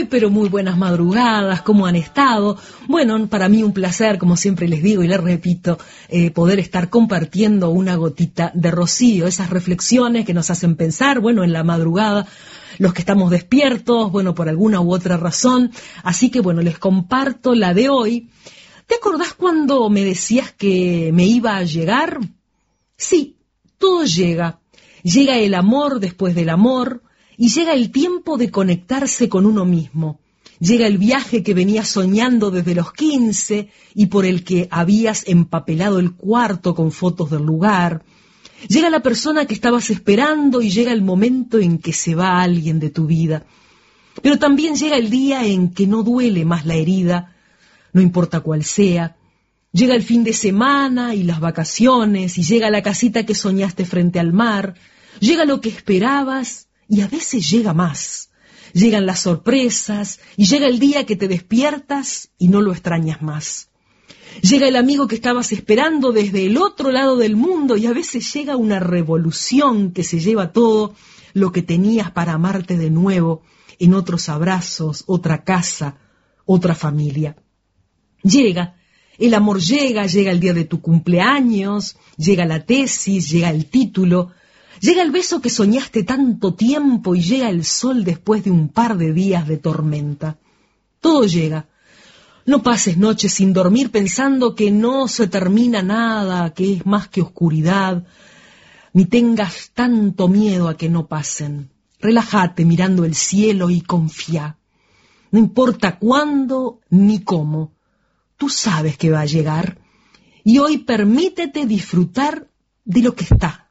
Muy, pero muy buenas madrugadas, ¿cómo han estado? Bueno, para mí un placer, como siempre les digo y les repito, poder estar compartiendo una gotita de rocío, esas reflexiones que nos hacen pensar, bueno, en la madrugada, los que estamos despiertos, bueno, por alguna u otra razón. Así que, bueno, les comparto la de hoy. ¿Te acordás cuando me decías que me iba a llegar? Sí, todo llega. Llega el amor después del amor, y llega el tiempo de conectarse con uno mismo. Llega el viaje que venías soñando desde los 15 y por el que habías empapelado el cuarto con fotos del lugar. Llega la persona que estabas esperando y llega el momento en que se va alguien de tu vida. Pero también llega el día en que no duele más la herida, no importa cuál sea. Llega el fin de semana y las vacaciones, y llega la casita que soñaste frente al mar. Llega lo que esperabas y a veces llega más. Llegan las sorpresas y llega el día que te despiertas y no lo extrañas más. Llega el amigo que estabas esperando desde el otro lado del mundo y a veces llega una revolución que se lleva todo lo que tenías para amarte de nuevo en otros abrazos, otra casa, otra familia. Llega, el amor llega, llega el día de tu cumpleaños, llega la tesis, llega el título, llega el beso que soñaste tanto tiempo y llega el sol después de un par de días de tormenta. Todo llega. No pases noches sin dormir pensando que no se termina nada, que es más que oscuridad, ni tengas tanto miedo a que no pasen. Relájate mirando el cielo y confía. No importa cuándo ni cómo, tú sabes que va a llegar. Y hoy permítete disfrutar de lo que está.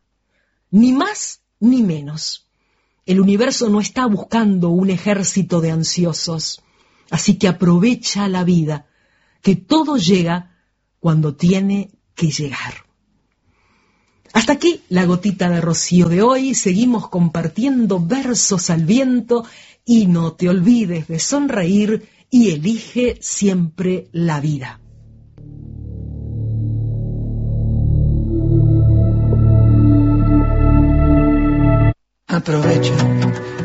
Ni más ni menos. El universo no está buscando un ejército de ansiosos, así que aprovecha la vida, que todo llega cuando tiene que llegar. Hasta aquí la gotita de rocío de hoy. Seguimos compartiendo versos al viento y no te olvides de sonreír y elige siempre la vida. Aprovecha